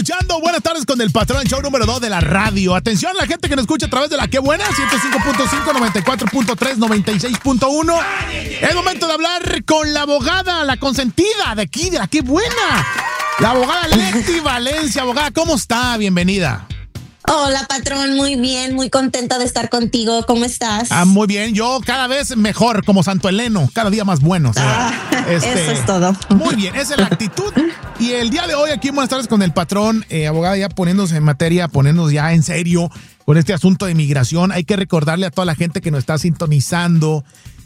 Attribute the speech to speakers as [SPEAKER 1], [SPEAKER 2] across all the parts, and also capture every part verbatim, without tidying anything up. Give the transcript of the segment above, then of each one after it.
[SPEAKER 1] escuchando Buenas Tardes con el Patrón, show número dos de la radio. Atención a la gente que nos escucha a través de la Que Buena, ciento cinco punto cinco, noventa y cuatro punto tres, noventa y seis punto uno. Es momento de hablar con la abogada, la consentida de aquí, de la Que Buena. La abogada Leti Valencia. Abogada, ¿cómo está? Bienvenida.
[SPEAKER 2] Hola, patrón, muy bien, muy contenta de estar contigo. ¿Cómo estás?
[SPEAKER 1] Ah, muy bien, yo cada vez mejor, como Santo Eleno, cada día más bueno. O sea,
[SPEAKER 2] ah, este, eso es todo.
[SPEAKER 1] Muy bien, esa es la actitud. Y el día de hoy aquí en Buenas Tardes con el Patrón, eh, abogada, ya poniéndose en materia, poniéndonos ya en serio con este asunto de migración, hay que recordarle a toda la gente que nos está sintonizando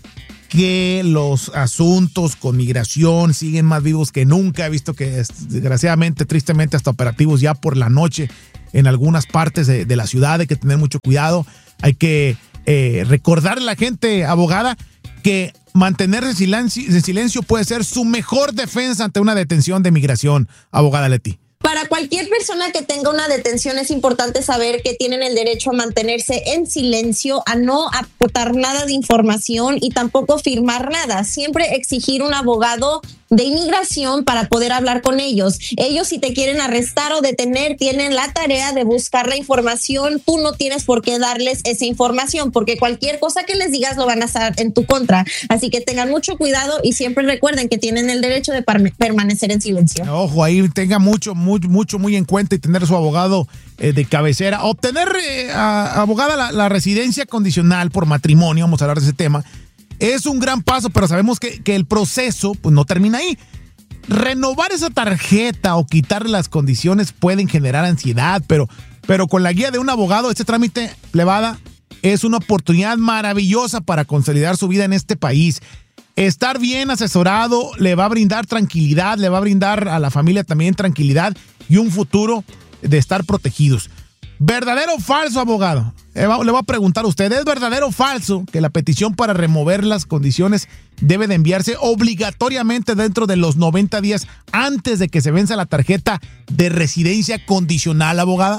[SPEAKER 1] que los asuntos con migración siguen más vivos que nunca. He visto que desgraciadamente, tristemente, hasta operativos ya por la noche en algunas partes de, de la ciudad. Hay que tener mucho cuidado. Hay que eh, recordarle a la gente, abogada, que mantenerse en silencio, en silencio puede ser su mejor defensa ante una detención de migración, abogada Leti.
[SPEAKER 2] Para cualquier persona que tenga una detención es importante saber que tienen el derecho a mantenerse en silencio, a no aportar nada de información y tampoco firmar nada. Siempre exigir un abogado de inmigración para poder hablar con ellos. Ellos, si te quieren arrestar o detener, tienen la tarea de buscar la información. Tú no tienes por qué darles esa información, porque cualquier cosa que les digas lo van a hacer en tu contra. Así que tengan mucho cuidado y siempre recuerden que tienen el derecho de permanecer en silencio.
[SPEAKER 1] Ojo, ahí tenga mucho, muy, mucho, muy en cuenta y tener su abogado eh, de cabecera. Obtener, eh, a, abogada, la, la residencia condicional por matrimonio, vamos a hablar de ese tema, es un gran paso, pero sabemos que, que el proceso pues, no termina ahí. Renovar esa tarjeta o quitarle las condiciones pueden generar ansiedad, pero, pero con la guía de un abogado, este trámite, plebada, es una oportunidad maravillosa para consolidar su vida en este país. Estar bien asesorado le va a brindar tranquilidad, le va a brindar a la familia también tranquilidad y un futuro de estar protegidos. ¿Verdadero o falso, abogado? Le voy a preguntar a usted, ¿es verdadero o falso que la petición para remover las condiciones debe de enviarse obligatoriamente dentro de los noventa días antes de que se venza la tarjeta de residencia condicional, abogada?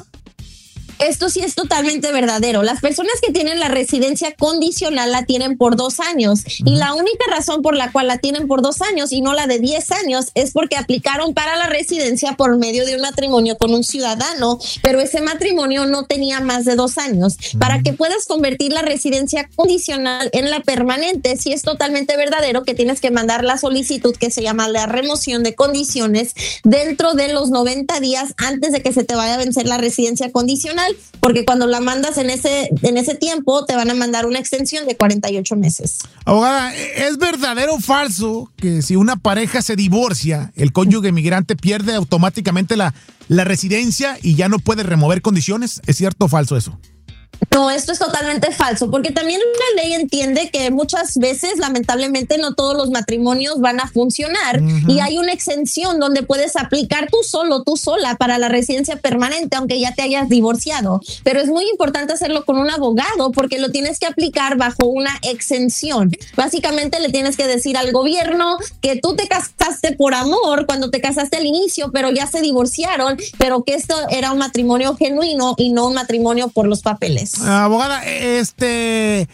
[SPEAKER 2] Esto sí es totalmente verdadero. Las personas que tienen la residencia condicional la tienen por dos años uh-huh. y la única razón por la cual la tienen por dos años y no la de diez años es porque aplicaron para la residencia por medio de un matrimonio con un ciudadano, pero ese matrimonio no tenía más de dos años. Uh-huh. Para que puedas convertir la residencia condicional en la permanente, sí es totalmente verdadero que tienes que mandar la solicitud que se llama la remoción de condiciones dentro de los noventa días antes de que se te vaya a vencer la residencia condicional. Porque cuando la mandas en ese, en ese tiempo, te van a mandar una extensión de cuarenta y ocho meses.
[SPEAKER 1] Abogada, ¿es verdadero o falso que si una pareja se divorcia, el cónyuge migrante pierde automáticamente la, la residencia y ya no puede remover condiciones? ¿Es cierto o falso eso?
[SPEAKER 2] No, esto es totalmente falso, porque también la ley entiende que muchas veces, lamentablemente, no todos los matrimonios van a funcionar uh-huh. y hay una exención donde puedes aplicar tú solo, tú sola para la residencia permanente, aunque ya te hayas divorciado. Pero es muy importante hacerlo con un abogado porque lo tienes que aplicar bajo una exención. Básicamente le tienes que decir al gobierno que tú te casaste por amor cuando te casaste al inicio, pero ya se divorciaron, pero que esto era un matrimonio genuino y no un matrimonio por los papeles.
[SPEAKER 1] Abogada, este,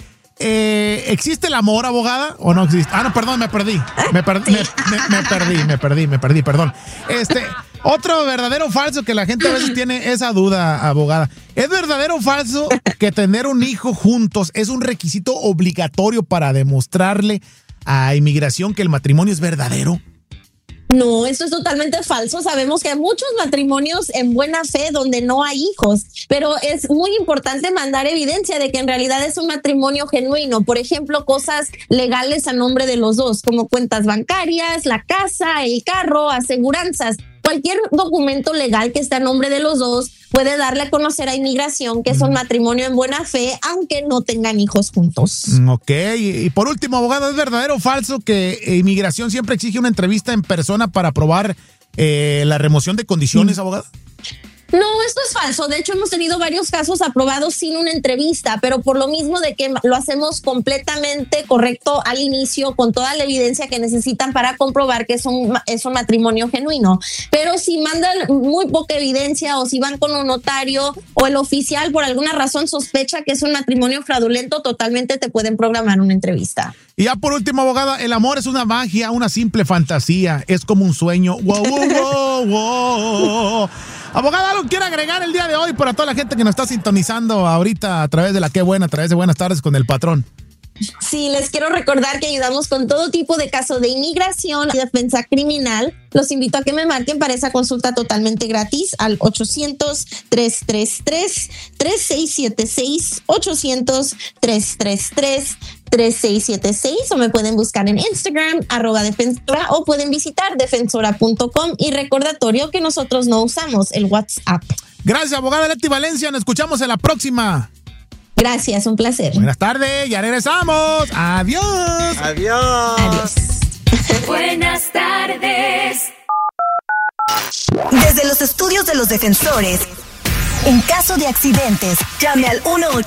[SPEAKER 1] eh, ¿existe el amor, abogada, o no existe? Ah, no, perdón, me perdí, me, per, me, me, me perdí, me perdí, me perdí, perdón. Este, otro verdadero o falso que la gente a veces tiene esa duda, abogada. ¿Es verdadero o falso que tener un hijo juntos es un requisito obligatorio para demostrarle a inmigración que el matrimonio es verdadero?
[SPEAKER 2] No, eso es totalmente falso. Sabemos que hay muchos matrimonios en buena fe donde no hay hijos, pero es muy importante mandar evidencia de que en realidad es un matrimonio genuino. Por ejemplo, cosas legales a nombre de los dos, como cuentas bancarias, la casa, el carro, aseguranzas. Cualquier documento legal que esté a nombre de los dos puede darle a conocer a inmigración que es un matrimonio en buena fe, aunque no tengan hijos juntos.
[SPEAKER 1] Ok, y por último, abogado, ¿es verdadero o falso que inmigración siempre exige una entrevista en persona para aprobar eh, la remoción de condiciones, mm. abogado?
[SPEAKER 2] No, esto es falso. De hecho, hemos tenido varios casos aprobados sin una entrevista, pero por lo mismo de que lo hacemos completamente correcto al inicio, con toda la evidencia que necesitan para comprobar que es un, es un matrimonio genuino. Pero si mandan muy poca evidencia o si van con un notario o el oficial por alguna razón sospecha que es un matrimonio fraudulento, totalmente te pueden programar una entrevista.
[SPEAKER 1] Y ya por último, abogada, el amor es una magia, una simple fantasía, es como un sueño. Wow, wow, wow, wow. Abogada, ¿algo quiere agregar el día de hoy para toda la gente que nos está sintonizando ahorita a través de la Qué Buena, a través de Buenas Tardes con el Patrón?
[SPEAKER 2] Sí, les quiero recordar que ayudamos con todo tipo de casos de inmigración y defensa criminal. Los invito a que me marquen para esa consulta totalmente gratis al ochocientos, trescientos treinta y tres, treinta y seis setenta y seis, ochocientos, trescientos treinta y tres, treinta y seis setenta y seis, o me pueden buscar en Instagram, arroba defensora, o pueden visitar defensora punto com. Y recordatorio que nosotros no usamos el WhatsApp.
[SPEAKER 1] Gracias, abogada Leti Valencia. Nos escuchamos en la próxima.
[SPEAKER 2] Gracias, un placer.
[SPEAKER 1] Buenas tardes, ya regresamos. Adiós.
[SPEAKER 3] Adiós.
[SPEAKER 2] Adiós.
[SPEAKER 4] Buenas tardes.
[SPEAKER 5] Desde los estudios de los defensores, en caso de accidentes, llame al uno